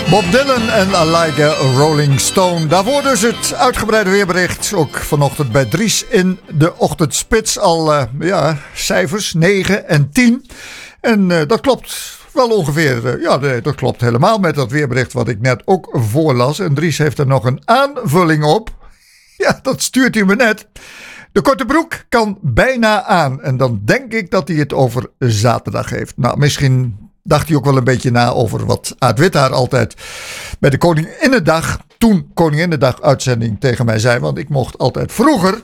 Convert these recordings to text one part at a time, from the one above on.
Bob Dylan en Like a Rolling Stone. Daarvoor dus het uitgebreide weerbericht. Ook vanochtend bij Dries in de ochtendspits. Al cijfers 9 en 10. En dat klopt wel ongeveer. Dat klopt helemaal met dat weerbericht wat ik net ook voorlas. En Dries heeft er nog een aanvulling op. Ja, dat stuurt hij me net. De korte broek kan bijna aan. En dan denk ik dat hij het over zaterdag heeft. Nou, misschien dacht hij ook wel een beetje na over wat Aad Withaar altijd bij de Koninginnedag, toen Koninginnedag uitzending tegen mij zei. Want ik mocht altijd vroeger,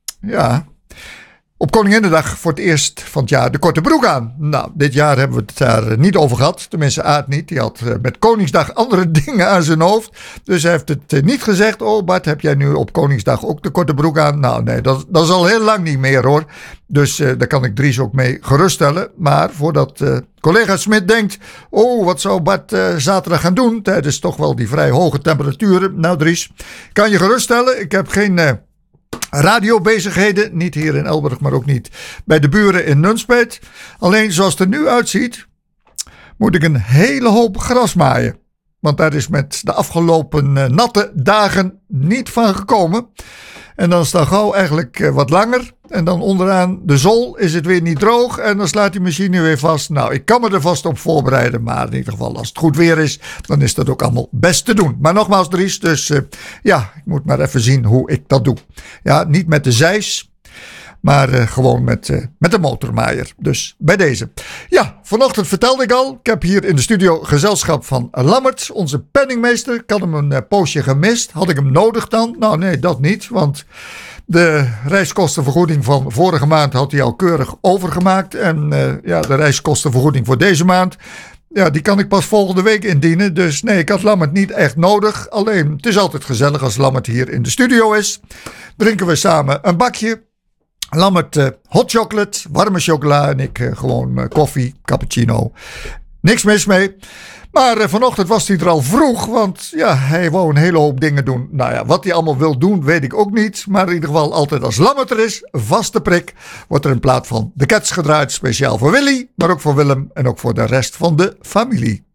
op Koninginnedag voor het eerst van het jaar de korte broek aan. Nou, dit jaar hebben we het daar niet over gehad. Tenminste, Aad niet. Die had met Koningsdag andere dingen aan zijn hoofd. Dus hij heeft het niet gezegd. Oh Bart, heb jij nu op Koningsdag ook de korte broek aan? Nou nee, dat is al heel lang niet meer hoor. Dus daar kan ik Dries ook mee geruststellen. Maar voordat collega Smit denkt, oh wat zou Bart zaterdag gaan doen tijdens toch wel die vrij hoge temperaturen. Nou Dries, kan je geruststellen. Ik heb geen radiobezigheden, niet hier in Elburg, maar ook niet bij de buren in Nunspeet. Alleen zoals het er nu uitziet, moet ik een hele hoop gras maaien. Want daar is met de afgelopen natte dagen niet van gekomen. En dan is het gauw eigenlijk wat langer. En dan onderaan de zool is het weer niet droog. En dan slaat die machine weer vast. Nou, ik kan me er vast op voorbereiden. Maar in ieder geval, als het goed weer is, dan is dat ook allemaal best te doen. Maar nogmaals Dries, dus ik moet maar even zien hoe ik dat doe. Ja, niet met de zeis. Maar gewoon met de motormaaier. Dus bij deze. Ja, vanochtend vertelde ik al. Ik heb hier in de studio gezelschap van Lammert. Onze penningmeester. Ik had hem een poosje gemist. Had ik hem nodig dan? Nou nee, dat niet. Want de reiskostenvergoeding van vorige maand had hij al keurig overgemaakt. En de reiskostenvergoeding voor deze maand, ja, die kan ik pas volgende week indienen. Dus nee, ik had Lammert niet echt nodig. Alleen, het is altijd gezellig als Lammert hier in de studio is. Drinken we samen een bakje. Lammert hot chocolate, warme chocola en ik gewoon koffie, cappuccino. Niks mis mee. Maar vanochtend was hij er al vroeg, want ja, hij wou een hele hoop dingen doen. Nou ja, wat hij allemaal wil doen, weet ik ook niet. Maar in ieder geval altijd als Lammert er is, vaste prik, wordt er een plaat van de Cats gedraaid. Speciaal voor Willy, maar ook voor Willem en ook voor de rest van de familie.